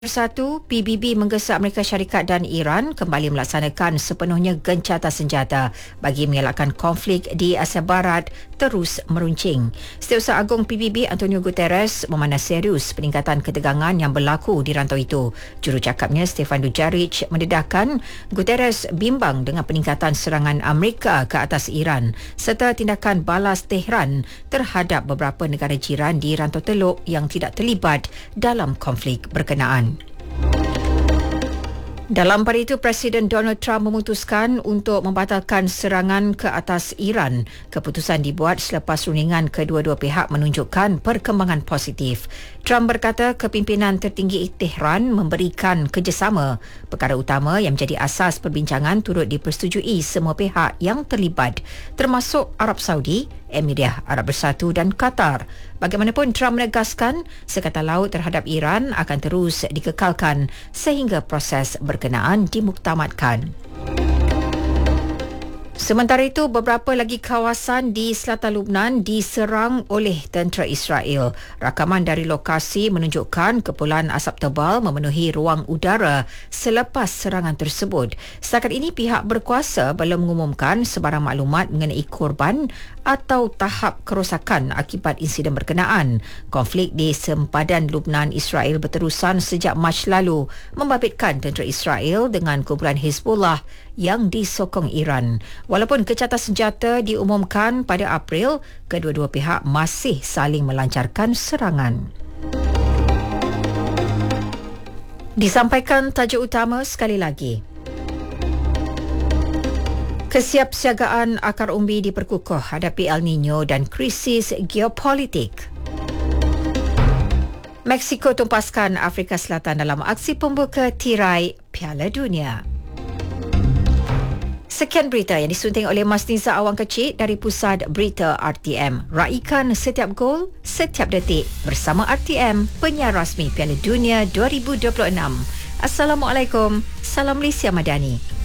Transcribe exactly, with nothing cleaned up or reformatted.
Satu, P B B menggesa Amerika Syarikat dan Iran kembali melaksanakan sepenuhnya gencatan senjata bagi mengelakkan konflik di Asia Barat terus meruncing. Setiausaha Agung P B B Antonio Guterres memandang serius peningkatan ketegangan yang berlaku di rantau itu. Jurucakapnya Stefan Dujarric mendedahkan Guterres bimbang dengan peningkatan serangan Amerika ke atas Iran serta tindakan balas Tehran terhadap beberapa negara jiran di rantau Teluk yang tidak terlibat dalam konflik berkenaan. Dalam pada itu, Presiden Donald Trump memutuskan untuk membatalkan serangan ke atas Iran. Keputusan dibuat selepas rundingan kedua-dua pihak menunjukkan perkembangan positif. Trump berkata kepimpinan tertinggi Tehran memberikan kerjasama. Perkara utama yang menjadi asas perbincangan turut dipersetujui semua pihak yang terlibat, termasuk Arab Saudi, Emirat Arab Bersatu dan Qatar. Bagaimanapun, Trump menegaskan sekatan laut terhadap Iran akan terus dikekalkan sehingga proses berkenaan dimuktamadkan. Sementara itu, beberapa lagi kawasan di selatan Lebanon diserang oleh tentera Israel. Rakaman dari lokasi menunjukkan kepulan asap tebal memenuhi ruang udara selepas serangan tersebut. Setakat ini, pihak berkuasa belum mengumumkan sebarang maklumat mengenai korban atau tahap kerosakan akibat insiden berkenaan. Konflik di sempadan Lebanon Israel berterusan sejak Mac lalu, membabitkan tentera Israel dengan kumpulan Hezbollah yang disokong Iran. Walaupun gencatan senjata diumumkan pada April, kedua-dua pihak masih saling melancarkan serangan. Disampaikan tajuk utama sekali lagi. Kesiapsiagaan akar umbi diperkukuh hadapi El Nino dan krisis geopolitik. Meksiko tumpaskan Afrika Selatan dalam aksi pembuka tirai Piala Dunia. Sekian berita yang disunting oleh Mas Niza Awang Kecil dari Pusat Berita R T M. Raikan setiap gol, setiap detik bersama R T M, penyiar rasmi Piala Dunia dua ribu dua puluh enam. Assalamualaikum. Salam Malaysia Madani.